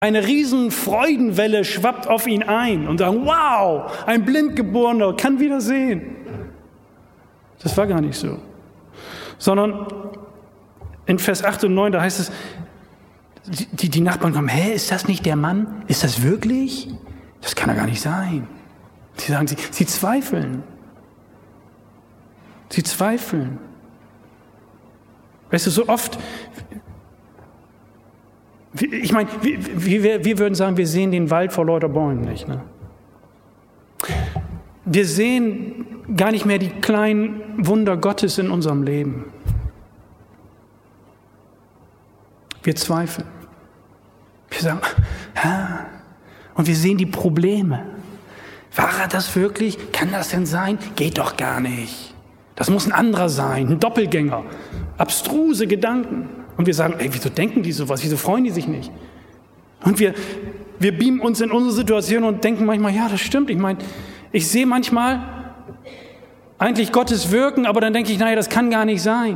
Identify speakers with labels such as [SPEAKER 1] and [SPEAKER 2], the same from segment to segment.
[SPEAKER 1] Eine riesen Freudenwelle schwappt auf ihn ein und sagen, wow, ein Blindgeborener kann wieder sehen. Das war gar nicht so. Sondern in Vers 8 und 9, da heißt es, die Nachbarn kommen, ist das nicht der Mann? Ist das wirklich? Das kann ja gar nicht sein. Sie sagen, sie zweifeln. Sie zweifeln. Weißt du, so oft, ich meine, wir würden sagen, wir sehen den Wald vor lauter Bäumen nicht. Ne? Wir sehen gar nicht mehr die kleinen Wunder Gottes in unserem Leben. Wir zweifeln. Wir sagen, und wir sehen die Probleme. War er das wirklich? Kann das denn sein? Geht doch gar nicht. Das muss ein anderer sein, ein Doppelgänger. Abstruse Gedanken. Und wir sagen, wieso denken die sowas? Wieso freuen die sich nicht? Und wir beamen uns in unsere Situation und denken manchmal, ja, das stimmt. Ich meine, ich sehe manchmal eigentlich Gottes Wirken, aber dann denke ich, naja, das kann gar nicht sein.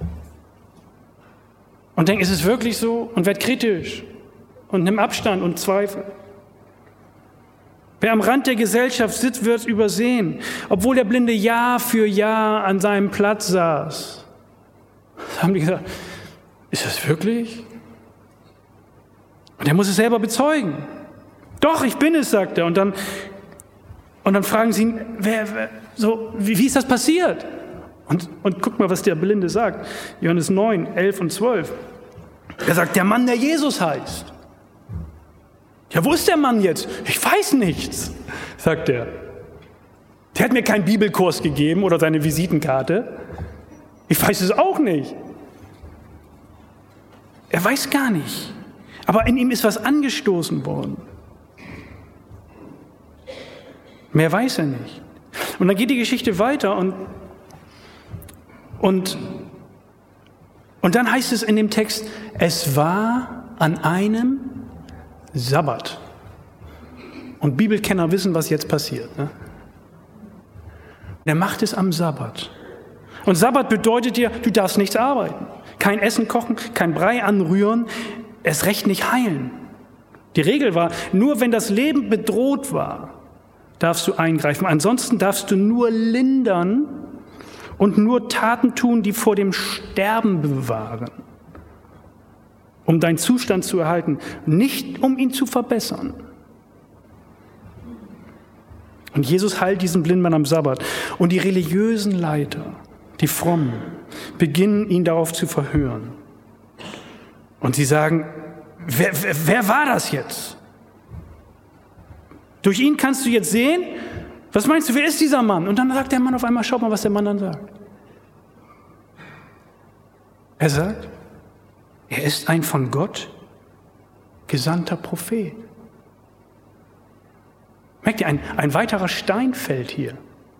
[SPEAKER 1] Und denke, ist es wirklich so? Und werd kritisch und nimm Abstand und Zweifel. Wer am Rand der Gesellschaft sitzt, wird übersehen, obwohl der Blinde Jahr für Jahr an seinem Platz saß. Da haben die gesagt, ist das wirklich? Und er muss es selber bezeugen. Doch, ich bin es, sagt er. Und dann fragen sie ihn, wie ist das passiert? Und guck mal, was der Blinde sagt. Johannes 9, 11 und 12. Er sagt, der Mann, der Jesus heißt. Ja, wo ist der Mann jetzt? Ich weiß nichts, sagt er. Der hat mir keinen Bibelkurs gegeben oder seine Visitenkarte. Ich weiß es auch nicht. Er weiß gar nicht. Aber in ihm ist was angestoßen worden. Mehr weiß er nicht. Und dann geht die Geschichte weiter und dann heißt es in dem Text, es war an einem Sabbat. Und Bibelkenner wissen, was jetzt passiert. Ne? Er macht es am Sabbat. Und Sabbat bedeutet dir, du darfst nichts arbeiten. Kein Essen kochen, kein Brei anrühren, erst recht nicht heilen. Die Regel war, nur wenn das Leben bedroht war, darfst du eingreifen. Ansonsten darfst du nur lindern und nur Taten tun, die vor dem Sterben bewahren, um deinen Zustand zu erhalten, nicht um ihn zu verbessern. Und Jesus heilt diesen Blindmann am Sabbat. Und die religiösen Leiter, die Frommen, beginnen ihn darauf zu verhören. Und sie sagen, wer war das jetzt? Durch ihn kannst du jetzt sehen, was meinst du, wer ist dieser Mann? Und dann sagt der Mann auf einmal, schaut mal, was der Mann dann sagt. Er sagt, er ist ein von Gott gesandter Prophet. Merkt ihr, ein weiterer Stein fällt hier.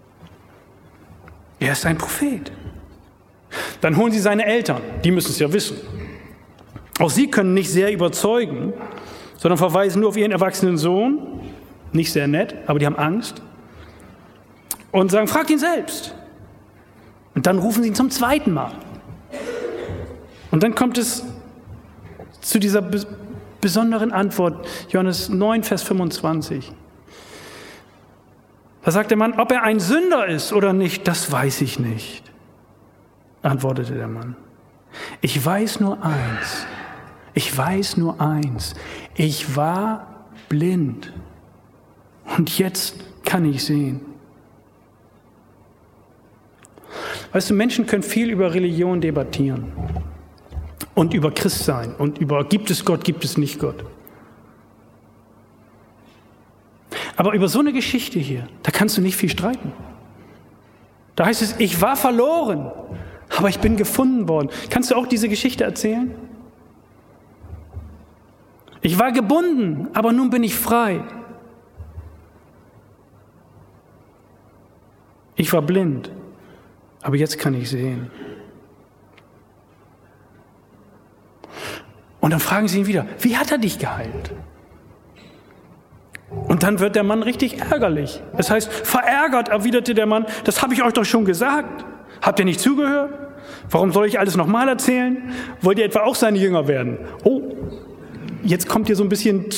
[SPEAKER 1] Er ist ein Prophet. Dann holen sie seine Eltern, die müssen es ja wissen. Auch sie können nicht sehr überzeugen, sondern verweisen nur auf ihren erwachsenen Sohn. Nicht sehr nett, aber die haben Angst. Und sagen, fragt ihn selbst. Und dann rufen sie ihn zum zweiten Mal. Und dann kommt es zu dieser besonderen Antwort, Johannes 9, Vers 25. Da sagt der Mann, ob er ein Sünder ist oder nicht, das weiß ich nicht, antwortete der Mann. Ich weiß nur eins. Ich war blind und jetzt kann ich sehen. Weißt du, Menschen können viel über Religion debattieren und über Christsein und über gibt es Gott, gibt es nicht Gott. Aber über so eine Geschichte hier, da kannst du nicht viel streiten. Da heißt es, ich war verloren, aber ich bin gefunden worden. Kannst du auch diese Geschichte erzählen? Ich war gebunden, aber nun bin ich frei. Ich war blind, aber jetzt kann ich sehen. Und dann fragen sie ihn wieder, wie hat er dich geheilt? Und dann wird der Mann richtig ärgerlich. Das heißt, verärgert erwiderte der Mann, das habe ich euch doch schon gesagt. Habt ihr nicht zugehört? Warum soll ich alles nochmal erzählen? Wollt ihr etwa auch seine Jünger werden? Oh, jetzt kommt ihr so ein bisschen